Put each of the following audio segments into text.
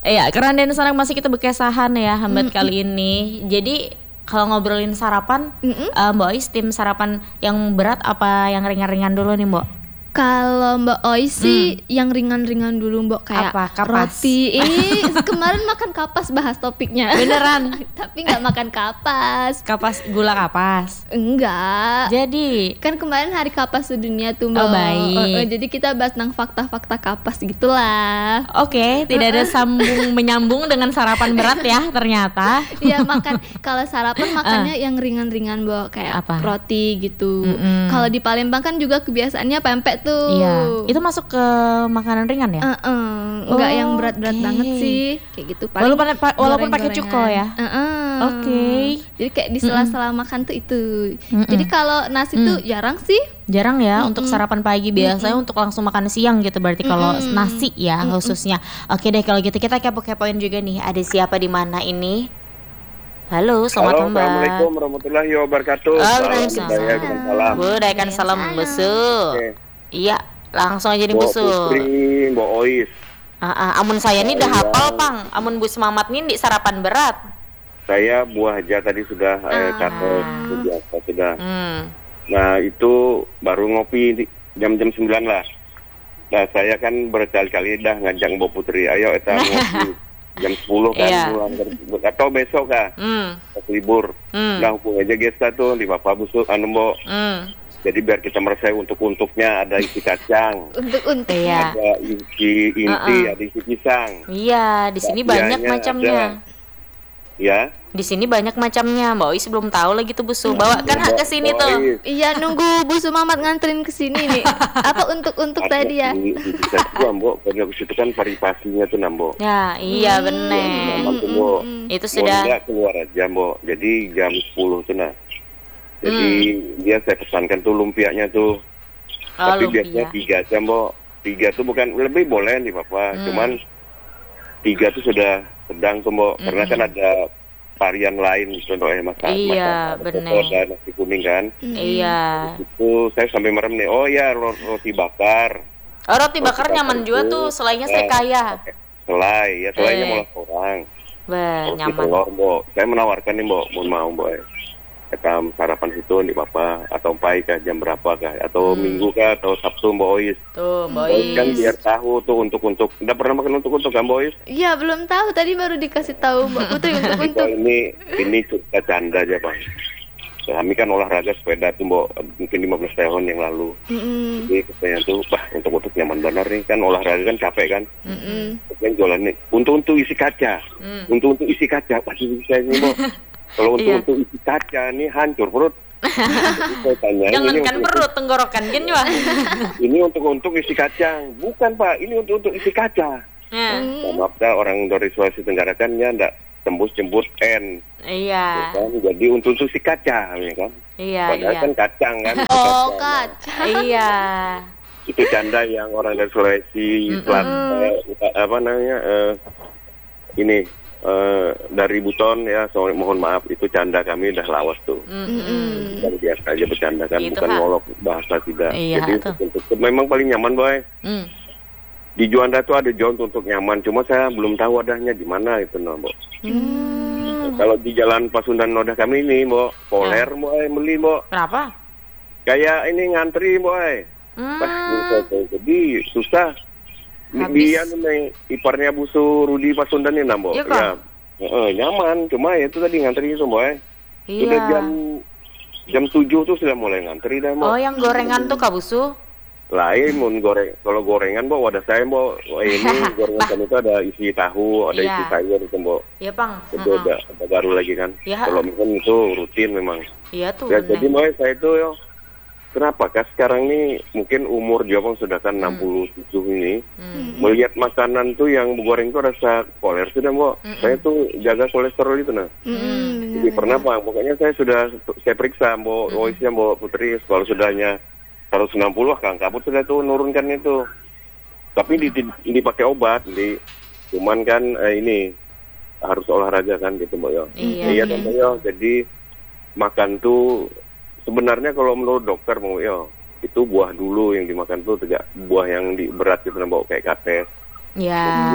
Iya, karena dan sarang masih kita bekesahan ya hambat kali ini. Jadi kalau ngobrolin sarapan, Mbak Ois tim sarapan yang berat apa yang ringan-ringan dulu nih Mbak? Kalau Mbak Oi sih yang ringan-ringan dulu Mbak, kayak Apa? Kapas? roti. Kemarin makan kapas bahas topiknya. Beneran? Tapi nggak makan kapas. Kapas, gula kapas. Enggak. Jadi Kan kemarin hari kapas sedunia tuh Mbak. Oh, baik. Jadi kita bahas tentang fakta-fakta kapas gitulah. oke, tidak ada sambung menyambung dengan sarapan berat ya ternyata. Iya makan, kalau sarapan makannya yang ringan-ringan Mbak, kayak Apa? roti gitu. Kalau di Palembang kan juga kebiasaannya pempek tuh. Iya, itu masuk ke makanan ringan ya? Enggak yang Oh, berat-berat oke. banget sih, kayak gitu. Paling Walaupun pakai goreng-gorengan. cuko ya? Oke. Jadi kayak di sela-sela makan tuh itu. Jadi kalau nasi tuh jarang sih. Jarang ya untuk sarapan pagi, biasanya untuk langsung makan siang gitu berarti kalau nasi ya khususnya. Oke deh kalau gitu kita kepo-kepoin juga nih ada siapa di mana ini. Halo, selamat Halo, malam. Assalamualaikum warahmatullahi wabarakatuh. Waalaikumsalam. Salam. Waalaikumsalam busu. Oke. Iya, langsung aja nih Mbok busu. Putri, Mbok Ois. Amun saya nih udah Saya- hafal pang. Amun Bu Semamat nih di sarapan berat. Saya buah aja tadi sudah catat biasa sudah. Nah itu baru ngopi jam-jam 9 lah. Nah saya kan berkali-kali dah ngajak Mbok Putri, ayo kita ngopi jam 10 kan Iya. pulang atau besok kah pas libur. Nah hubung aja gesta tuh di Bapak Busuk Mbok. Jadi biar kita merasa untuk-untuknya ada isi kacang, Untuk Iya. ada isi inti, ada isi pisang. Iya, di sini banyak Bakpianya macamnya. ada. Ya. Di sini banyak macamnya. Mbak Ois belum tahu lagi tuh busu. Bawakan hak ke sini Mbok tuh. Ois. Iya, nunggu Bu Sumamat nganterin ke sini nih. Apa untuk Ada tadi ya? bisa juga Mbok, karena ke situ kan varipasinya tuh Mbok. Ya, iya bener. Aman tuh Mbok. Itu Mau sudah. enggak keluar aja Mbok. Jadi jam 10 tuh nah. Jadi dia saya pesankan tuh lumpianya tuh. Oh, Tapi lumpia. biasanya 3 aja Mbok. 3 tuh bukan lebih boleh nih Bapak. Cuman 3 tuh sudah sedang tuh Mbok. Karena kan ada varian lain contohnya Iya, bener. ada nasi kuning kan. Iya. Itu saya sampai merem nih. Oh ya roti bakar. Oh, roti bakar nyaman juga tuh. Selainya saya kaya. Selai, ya selainya malah orang. Roti Nyaman. telur, Mbok. Saya menawarkan nih, Mbok, mau Mbok. Kita sarapan situ di Bapak atau pai kah jam berapa kah atau minggu kah atau Sabtu Mbok Ois. Tuh, Mbak Ois kan Ois. biar tahu tuh untuk. Udah pernah makan untuk kan Mbok Ois? Iya, belum tahu. Tadi baru dikasih tahu Mbak Putri Kalau untuk. ini suka canda aja, Bang. Kami kan olahraga sepeda tuh Mbok mungkin 15 tahun yang lalu. Jadi katanya tuh, untuk nyaman benar nih kan olahraga kan capek kan. Kemudian jualan nih untuk isi kaca. Untuk isi kaca pasti saya ini Mbok. Kalau untuk isi kaca nih hancur perut. Jadi saya tanya, Jangankan perut, tenggorokan gen ya. ini untuk isi kacang. Bukan Pak, ini untuk isi kaca. Maaf dah orang dari Sulawesi Tenggara kan ya enggak tembus jemput N. Iya. Ya kan? Jadi untuk isi kaca ya kan. Iya, Padahal iya. kan kacang kan. Oh, Kacang. kaca. Iya. Itu canda yang orang dari Sulawesi Selatan ini dari Buton ya, soalnya mohon maaf itu canda kami udah lawas tuh. Bukan biasa aja bercanda kan, Gitu, bukan Kak. ngolok bahasa tidak. Iya, Jadi tuh. untuk memang paling nyaman Boy. Di Juanda tuh ada John untuk nyaman, cuma saya belum tahu adanya di mana itu Mbok. Kalau di Jalan Pasundan Nodah kami ini Mbok, poler Boy beli Mbok. Kenapa? Kayak ini ngantri Boy. Jadi susah. Habis. Dia nih iparnya Busu Rudi Pasundan ini Mbok. Iya, Kak? Nyaman, cuma ya itu tadi ngantri itu Boy. Sudah Iya. jam 7 tuh sudah mulai ngantri dah Mbok. Oh, yang gorengan tuh Kak Busu? Lain mau goreng, kalau gorengan Mbok wadah saya Mbok. Ini gorengan kami itu ada isi tahu, ada Iya. isi sayur itu Mbok. Iya, Pang. Itu ada baru lagi kan. Iya. Kalau mungkin itu rutin memang. Iya tuh. Ya bener. jadi Mbak saya itu kenapa kah sekarang nih mungkin umur Jopang sudah kan 67 ini melihat makanan tuh yang goreng tuh rasa koler sudah Mbok. Saya tuh jaga kolesterol itu nah. Jadi pernah Bang, pokoknya saya periksa Mbok Oisnya Mbok Putri kalau sudahnya 160 Kang Kabut sudah tuh nurunkan itu. Tapi dipakai obat, cuman kan ini harus olahraga kan gitu Mbok ya. Iya kan Mbok ya. Jadi makan tuh sebenarnya kalau menurut dokter Mbok ya itu buah dulu yang dimakan tuh tidak buah yang berat gitu Mbok kayak kates. Ya.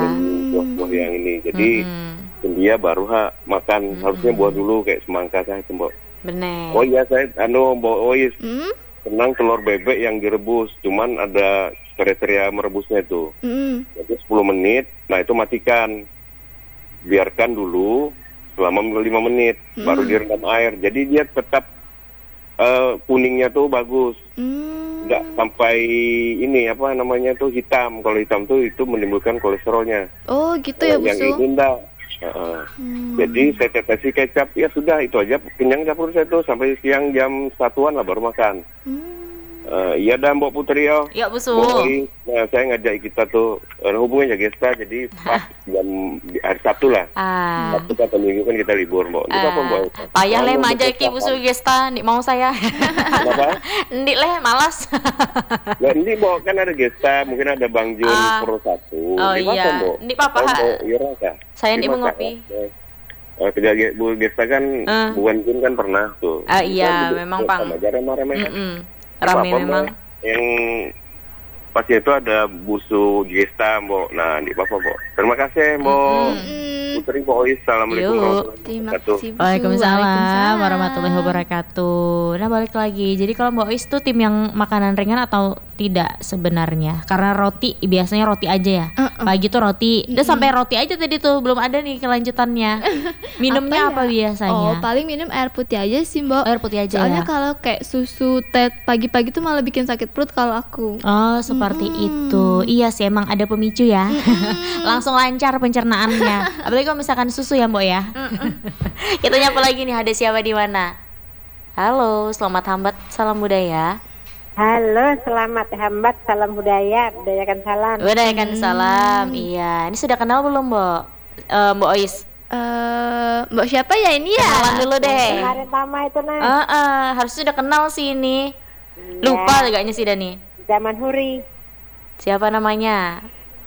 buah-buah yang ini. Jadi dia baru makan, harusnya buah dulu kayak semangka saya itu, Mbok. Bener. Oh iya, saya Mbok Ois senang telur bebek yang direbus, cuman ada kriteria merebusnya itu. Jadi 10 menit, nah itu matikan. Biarkan dulu selama 5 menit, baru direndam air. Jadi dia tetap kuningnya tuh bagus. Nggak sampai ini apa namanya tuh hitam. Kalau hitam tuh itu menimbulkan kolesterolnya. Oh gitu ya, Yang Busu. ini enggak. Jadi saya tetesi kecap, ya sudah itu aja, kenyang dapur saya tuh sampai siang jam 1-an lah baru makan. Iya dah Mbok Putri yo. Ya Busu. Nah, saya ngajak kita tuh hubungi Gesta, jadi pas jam hari Sabtu lah. Sabtu atau Minggu kan kita libur, Mbok. Itu apa, Mbok? Payah leh majaki Busu Gesta, ndik mau saya. Kenapa? Ndik leh malas. Nah, ini Mbok kan ada Gesta, mungkin ada Bang Jun Pro 1. Oh iya. Ndik apa-apa. Saya ndik mau ngopi. Kerja Bu Gesta kan Bu Jun kan pernah tuh. Iya, memang Pang. Rame memang. Yang pasti itu ada Busu Gesta, Mbok. Nah, di Bapak, Mbok. Terima kasih, Mbok. Putri Bois, assalamualaikum warahmatullahi Terima wabarakatuh. kasih, Busu. Waalaikumsalam warahmatullahi wabarakatuh. Nah, balik lagi. Jadi kalau Mbak Ois tuh tim yang makanan ringan atau tidak sebenarnya? Karena roti biasanya roti aja ya. Pagi tuh roti. Udah sampai roti aja tadi tuh, belum ada nih kelanjutannya. Minumnya apa biasanya? Oh, paling minum air putih aja sih, Mbak. Air putih aja Soalnya ya. kalau kayak susu, teh pagi-pagi tuh malah bikin sakit perut kalau aku. Oh, seperti itu. Iya sih, emang ada pemicu ya. Langsung lancar pencernaannya. Apalagi kalau misalkan susu ya, Mbok ya. Kita nyapa lagi nih, ada siapa di mana? Halo, selamat hambat, salam budaya. Halo, selamat hambat, salam budaya, budayakan salam. Budayakan salam. Iya, ini sudah kenal belum, Mbok? Mbok Ois. Mbak siapa ya ini ya? Kenalan dulu deh. Kemarin Tama itu nah, Harusnya sudah kenal sih ini. Lupa agaknya sih Dani. zaman Huri. Siapa namanya?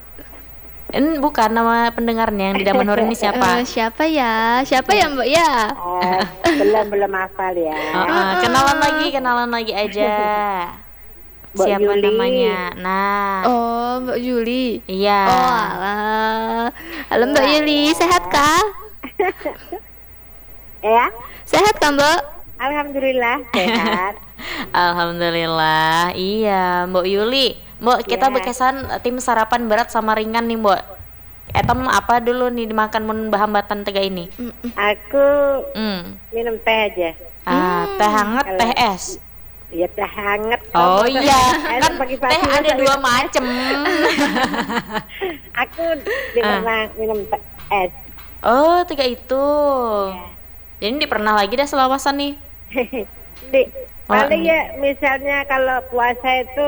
Ini bukan nama pendengarnya yang di Daman Huri ini siapa? Siapa ya? Siapa ya, Mbak ya? Belum hafal ya. Kenalan lagi aja. Mbak Siapa Yuli. namanya? Nah, Oh, Mbak Juli. iya. Oh, alah. Halo Mbak Yuli, sehat kah? Ya, Sehat kan, Mbak? alhamdulillah sehat. Alhamdulillah. Iya, Mbok Yuli. Mbok, kita Ya. bekesan tim sarapan berat sama ringan nih, Mbok. Etam apa dulu nih dimakan mun bahambatan tega ini? Aku minum teh aja. Teh hangat, teh es. Ya teh hangat. Oh Teh iya, es kan pagi-pagi teh ada masa 2 macem. Aku minum teh es. Oh, tiga itu. Jadi pernah lagi dah selawasan nih. Di, paling ya misalnya kalau puasa itu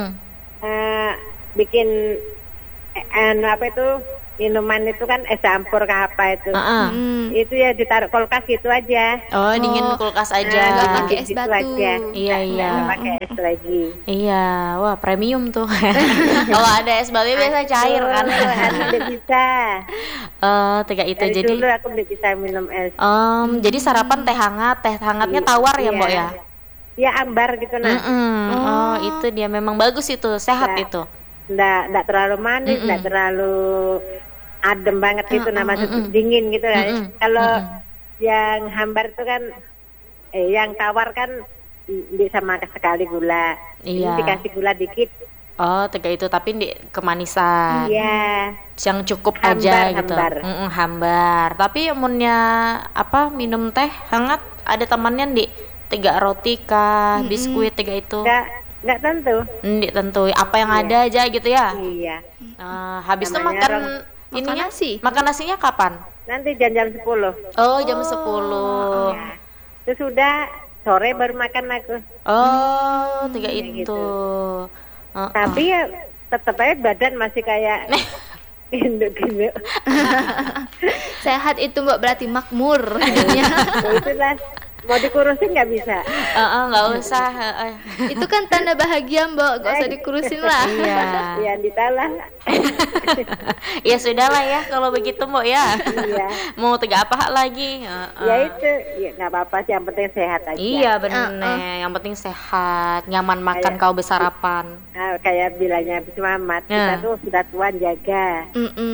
bikin apa itu minuman itu kan es campur ke apa itu. Itu ya ditaruh kulkas gitu aja. Oh, dingin kulkas aja. Nggak pakai es Gitu batu. aja. Iya, iya. Nggak pakai es lagi. Iya, wah premium tuh. Kalau ada es batu biasa cair kan. Aku udah bisa. Tiga itu Dari jadi. dulu aku udah bisa minum es. Jadi sarapan teh hangatnya tawar ya, Iya. Mbok ya. Ya ambar gitu nah. Oh, itu dia memang bagus itu, sehat Ya. itu. Nggak terlalu manis, nggak terlalu adem banget gitu, maksudnya dingin gitu ya. Kalau yang hambar itu kan, yang tawar kan bisa makan sekali gula. Iya. Ini dikasih gula dikit. Oh, tiga itu tapi di kemanisan. Iya. Yang cukup Hambar, aja gitu. hambar. Hambar. Tapi munnya apa minum teh hangat ada temannya di tiga roti kah, biskuit tiga itu. Nggak tentu. Nggak tentu. Apa yang ada aja gitu ya. Iya. Habis itu Namanya makan Makan ininya nasi. Makan nasinya kapan? Nanti jam 10. Oh, jam 10. Ya. Terus sudah sore baru makan aku. Oh, tiga itu. gitu. Tapi ya tetap aja badan masih kayak induk-induk. Sehat itu, Mbak, berarti makmur. Ya itulah, mau dikurusin nggak bisa. Nggak usah. Itu kan tanda bahagia, Mbak. Gak usah dikurusin lah. Iya. Ya ditalah. Ya sudah lah ya kalau begitu Mbok ya. Iya. Mau tiga apa lagi? Ya itu, ya nggak apa-apa sih, yang penting sehat aja. Iya bener. Yang penting sehat, nyaman makan kau bersarapan. Kayak bilangnya Habis Mamat, kita tuh sudah tuan jaga.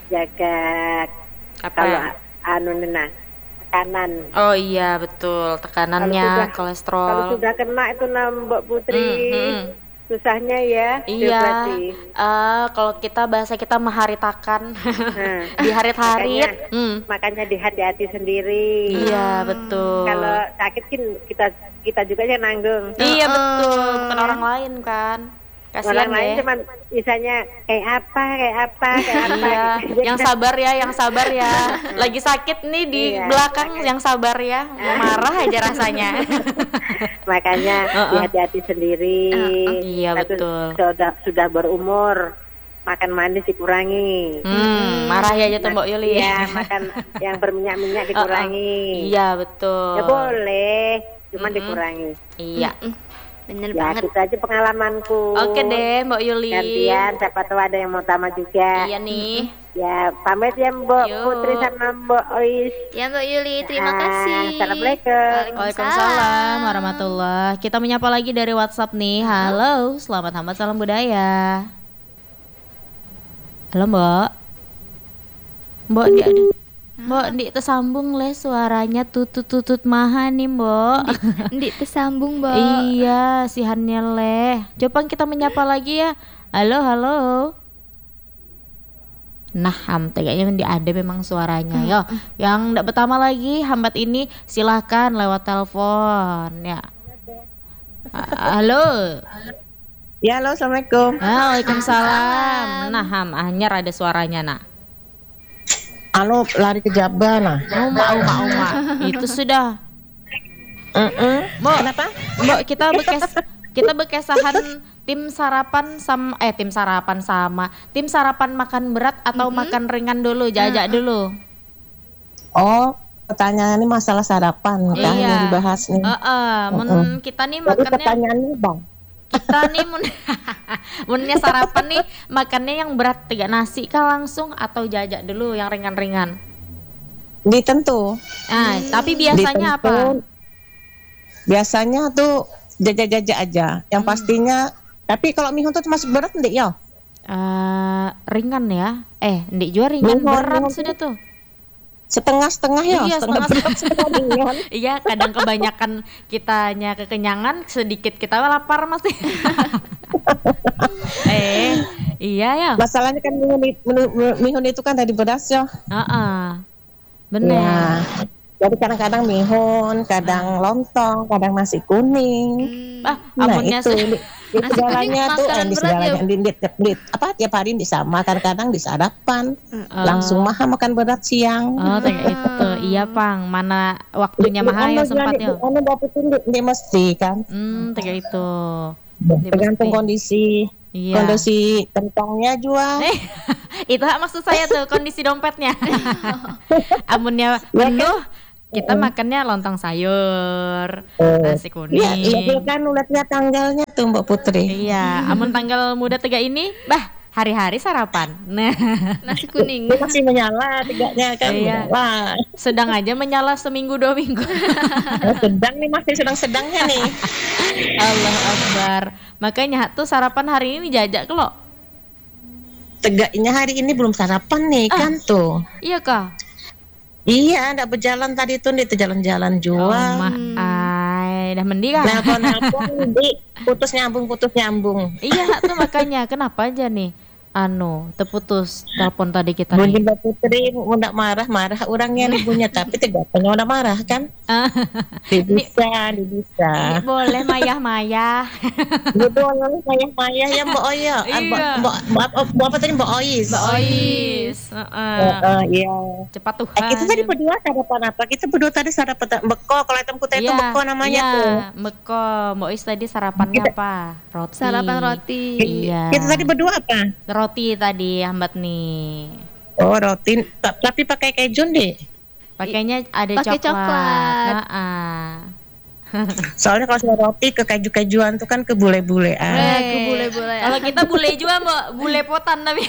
jaga kalau makanan. Oh iya betul, tekanannya, Kalau kolesterol. sudah kena itu Mbak Putri, susahnya ya. Iya. Kalau bahasa kita mengharitakan, diharit-harit. Makanya dihati-hati sendiri. Iya betul. Kalau sakit kan kita juga yang nanggung. Iya betul, bukan orang lain kan. Kasihan Orang lain ya. cuma misalnya kayak apa. Iya, yang sabar ya. Lagi sakit nih di belakang, yang sabar ya. Marah aja rasanya. Makanya hati-hati sendiri. Iya betul. Sudah berumur, makan manis dikurangi. Marah ya aja tuh Mbak Yuli. Iya, makan yang berminyak-minyak dikurangi. Iya betul. Ya boleh, cuma dikurangi. Iya. Bener Ya, banget. itu aja pengalamanku. Oke deh Mbak Yuli. Gantian, siapa tahu ada yang mau tama juga. Iya nih. Ya, pamit ya Mbak Yuk. Putri sama Mbak Ois. Ya Mbak Yuli, terima kasih. Assalamualaikum. Waalaikumsalam warahmatullahi. Kita menyapa lagi dari WhatsApp nih. Halo, selamat Hambat Salam Budaya. Halo Mbak. Mbak di ada. Mbak di tersambung le suaranya tutut maha nih Mbak. Ndik tersambung, Mbak. Iya, sihannya leh. Coba kita menyapa lagi ya. Halo. Nah, kayaknya ada memang suaranya. Yo, yang ndak pertama lagi hambat ini silahkan lewat telepon ya. Halo. Ya, halo, assalamualaikum. Waalaikumsalam. Nah, anyar ada suaranya nak. Anu lari ke Jabal nah. Uma. Itu sudah. Mbak, Kenapa? Mbak, kita bekesahan tim sarapan sama tim sarapan makan berat atau makan ringan dulu, jajak dulu. Oh, pertanyaan ini masalah sarapan kan yang dibahas nih. Kita nih Jadi makannya pertanyaannya Bang. kita nih munnya sarapan nih makannya yang berat tiga nasi kah langsung atau jajak dulu yang ringan-ringan? Ditentu. Tapi biasanya apa? Biasanya tuh jajak-jajak aja. Yang pastinya. Tapi kalau mihun tuh masuk berat ndik ya? Ringan ya. Ndik juga ringan, berat sudah tuh. Setengah-setengah ya. Iya, setengah ringan. Iya, kadang kebanyakan kitanya kekenyangan, sedikit kita lapar masih. Iya ya. Masalahnya kan mihun itu kan dari beras ya. Bener. Ya. Jadi kadang-kadang mihun, kadang lontong, kadang nasi kuning. Amunnya itu di Nasi kuning segalanya tuh makanan di berat segalanya tiap hari di sama, kadang-kadang di sarapan. Langsung makan berat siang. Kayak itu. Iya, Pang. Mana waktunya mahal yang sempatnya. Anu dapat dia mesti kan. Kayak itu. Tergantung kondisi. Iya. Kondisi kentongnya juga. Itu maksud saya tuh kondisi dompetnya. Amunnya penuh, kita makannya lontong sayur, nasi kuning. Iya, kan lihat tanggalnya tuh Mbak Putri. Iya, amun tanggal muda 3 ini, hari-hari sarapan. Nah, Nasi kuning. Dia masih menyala tiganya kan. Iya. Wah, sedang aja menyala seminggu 2 minggu. sedang nih masih sedang-sedangnya nih. Allah Akbar. Makanya tuh sarapan hari ini jajak lo. Tegaknya hari ini belum sarapan nih kan tuh. Iya kah? Iya, ndak berjalan tadi tuh itu jalan-jalan jual. Dah mending kan? Nelpon putus nyambung. Iya tuh makanya kenapa aja nih terputus telepon tadi kita Bunyi nih. Mbak Putri ndak marah orangnya ibunya tapi tegaknya udah marah kan? Bisa. Ini boleh mayah-mayah. Boleh mayah ya Mbak Oya. Mbak apa tadi Mbak Ois? Mbak Ois. Iya. Cepat tuh. Kita tadi berdua sarapan apa? Kita berdua tadi sarapan beko. Kalau hitam putih itu beko namanya tuh. Beko. Mbak Ois tadi sarapannya apa? Roti. Sarapan roti. Iya. Kita tadi berdua apa? Roti tadi hambat nih. Oh roti. Tapi pakai keju deh. Pakainya ada Pakai coklat. Soalnya kalau saya roti ke keju-kejuan tuh kan ke bule-bulean. Ke bule-bule. Kalau kita bule juga Mbak, bule potan tapi.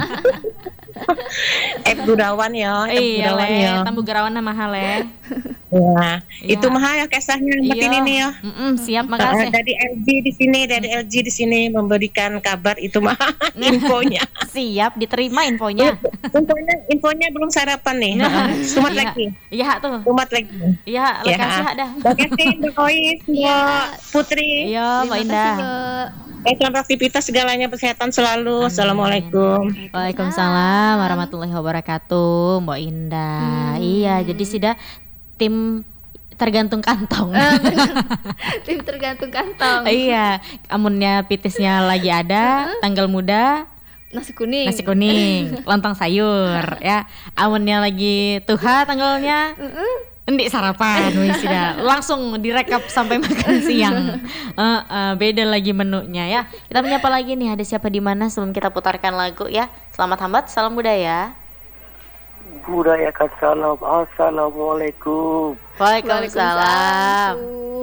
Budawan ya. Iya Budawan le, ya. tambu garawan mahal le. Ya, Iya. itu mah ya kisahnya Iya. ini ya. Siap, makasih. Dari LG di sini memberikan kabar itu mah infonya. Siap, diterima infonya. Infonya belum sarapan nih. Sumat lagi. Iya tuh. Sumat lagi. Iya, Ya. lokasi dah. Makasih Mbak Ois, Mbak Putri. Iya, Mbak Terima Indah. kasih, Mbak. Selamat aktivitas segalanya, kesehatan selalu. Assalamualaikum. Waalaikumsalam warahmatullahi wabarakatuh, Mbak Indah. Iya, jadi sudah tim tergantung kantong. Tim tergantung kantong. Iya, amunnya pitisnya lagi ada, tanggal muda, Nasi kuning. nasi kuning, lontong sayur, ya. Amunnya lagi tuha tanggalnya, endi sarapan, wis dah. Langsung direkap sampai makan siang. Beda lagi menunya ya. Kita menyapa lagi nih, ada siapa di mana sebelum kita putarkan lagu ya. Selamat hambat, salam budaya. Budayakan salam. Assalamualaikum. Waalaikumsalam.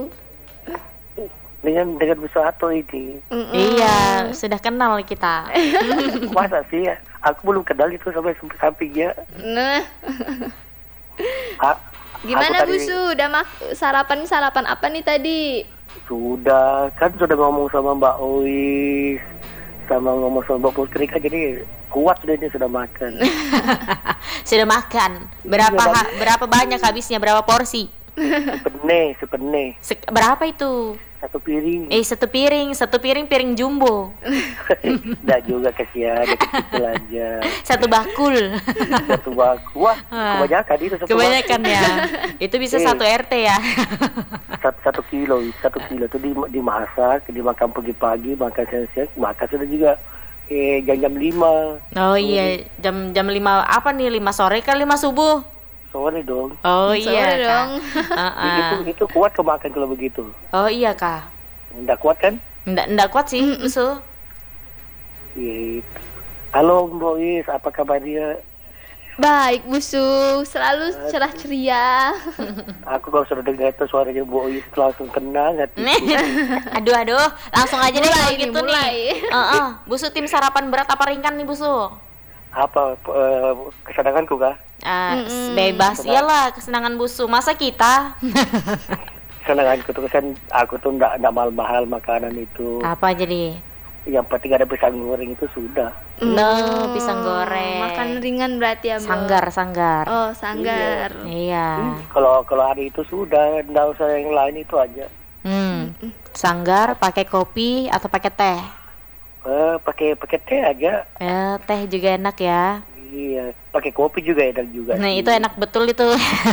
Dengan besar atau ini. Iya, sudah kenal kita. Masa sih ya? Aku belum kenal itu sampai sampingnya. Nah, Ah, gimana aku tadi- Busu? Udah sarapan apa nih tadi? Sudah ngomong sama Mbak Ois, sama ngomong sama Mbak Putri kan, jadi kuat sudah ini sudah makan. Sudah makan. Berapa banyak habisnya? Berapa porsi? Sepene. Berapa itu? Satu piring. Satu piring jumbo. Nggak juga kasihan, kecil aja. Satu bakul. Satu baku. Wah, kebanyakan itu satu Kebanyakan ya. Itu bisa satu RT ya. Satu kilo itu dimasak, dimakan pagi-pagi, makan siang, makan sudah juga jam 5 Oh iya, jam 5 apa nih? 5 sore kan 5 subuh? sore dong. Oh Sore iya dong. Kak. Itu kuat kemakan kalau begitu. Oh iya Kak. Nggak kuat kan? Nggak kuat sih, Busu. Iya. Halo Mbak Is, apa kabar dia? Baik Busu, selalu cerah ceria. Aku kalau sudah dengar itu suaranya Mbak Is langsung kenal hati. Aduh, langsung aja deh kalau Mulai nih, gitu mulai. nih. Busu tim sarapan berat apa ringan nih Busu? Apa kesenanganku kah? Bebas, iyalah kesenangan Busu. Masa kita? Kesenanganku tuh kan aku tuh nggak mahal-mahal makanan itu. Apa jadi? Yang penting ada pisang goreng itu sudah. No, pisang goreng. Makan ringan berarti ya, Mbak? Sanggar. Oh, sanggar. Iya. Kalau hari itu sudah, nggak usah yang lain itu aja. Sanggar pakai kopi atau pakai teh? Pakai teh aja. Teh juga enak ya. Iya, pakai kopi juga enak juga. Nah, sih. itu enak betul itu.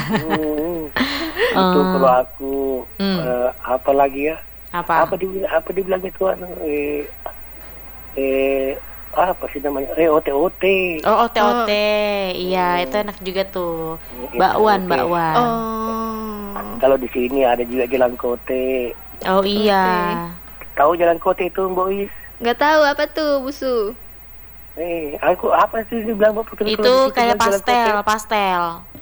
Itu kalau aku apa lagi ya? Apa? Apa dibilang itu apa sih namanya? Ote-ote. Oh, ote-ote. Iya, itu enak juga tuh. Bakwan. Oh. Kalau di sini ada juga jalan kote. Oh iya. Tahu jalan kote itu, Mbak Is? Nggak tahu apa tuh, Busu? Aku apa sih dibilang Mbak Putri? Itu kalau di situ kayak jalan kote? pastel.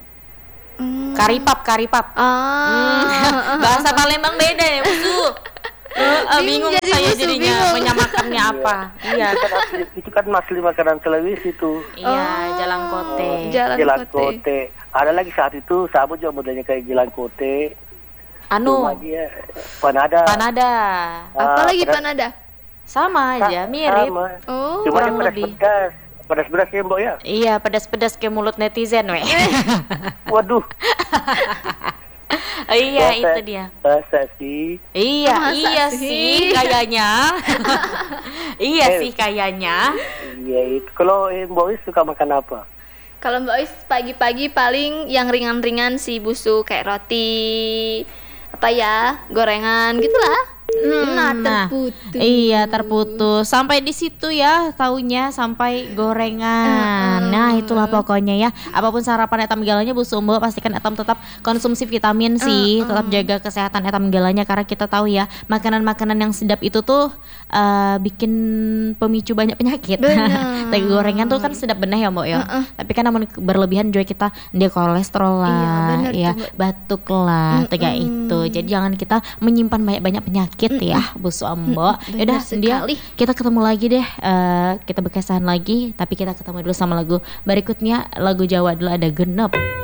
Karipap. Bahasa Palembang beda ya, Busu. Bingung jadi saya Busu, jadinya bingung. menyamakannya apa. Iya. Itu kan asli makanan Sulawesi itu. Iya, Jalan Kote. Jalan Kote. Ada lagi saat itu sama juga modelnya kayak jalan kote. Cuma dia panada. Apa lagi panada? Sama aja, mirip. Sama. Oh. Cuma dia kurang lebih. pedas ya Mbak ya. Iya, pedas-pedas kayak mulut netizen, weh. Waduh. Iya, Masa- itu dia. Masa sih. Iya Masa sih sih? kayaknya. Iya sih kayaknya. Iya itu. Kalau Mbak Is suka makan apa? Kalau Mbak Ois pagi-pagi paling yang ringan-ringan sih, Busu, kayak roti, apa ya, gorengan gitulah. Nah, terputus. iya terputus sampai di situ ya taunya sampai gorengan. Nah itulah pokoknya ya. Apapun sarapan etam galanya Bu Sumbo pastikan etam tetap konsumsi vitamin sih, tetap jaga kesehatan etam galanya karena kita tahu ya makanan-makanan yang sedap itu tuh bikin pemicu banyak penyakit. Tapi gorengan tuh kan sedap bener ya Mbak ya. Tapi kan namun berlebihan juga kita dia kolesterol lah, Iya, bener ya tuh, Mbak. batuk lah, tiga itu. Jadi jangan kita menyimpan banyak-banyak penyakit ya Bu Sumbo. Yaudah dia sekali. kita ketemu lagi deh, kita berkesan lagi, tapi kita ketemu dulu sama lagu berikutnya, lagu Jawa dulu ada Genep.